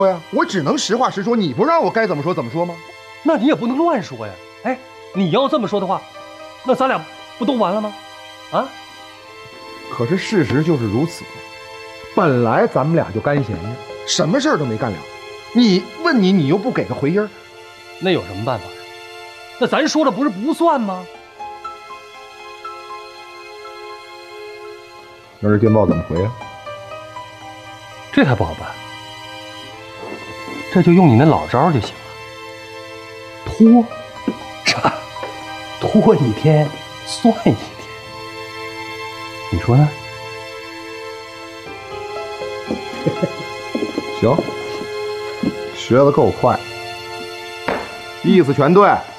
呀，我只能实话实说，你不让我该怎么说怎么说吗？ 那你也不能乱说呀。哎，你要这么说的话，那咱俩不都完了吗？啊？ 可是事实就是如此，本来咱们俩就干闲着，什么事儿都没干了。你问你又不给个回音儿， 那有什么办法呀？那咱说的不是不算吗？ 那这电报怎么回啊？ 这还不好办，这就用你那老招就行了。拖，啥？拖一天算一天，你说呢？ 行，学得够快，意思全对。